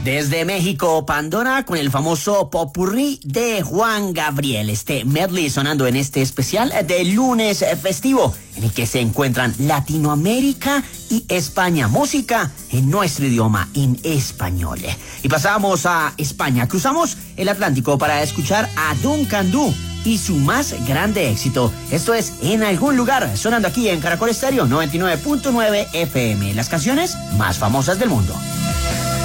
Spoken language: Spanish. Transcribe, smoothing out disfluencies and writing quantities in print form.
Desde México, Pandora con el famoso Popurrí de Juan Gabriel. Este medley sonando en este especial de lunes festivo, en el que se encuentran Latinoamérica y España. Música en nuestro idioma, en español. Y pasamos a España. Cruzamos el Atlántico para escuchar a Duncan Du y su más grande éxito. Esto es En Algún Lugar, sonando aquí en Caracol Estéreo 99.9 FM. Las canciones más famosas del mundo.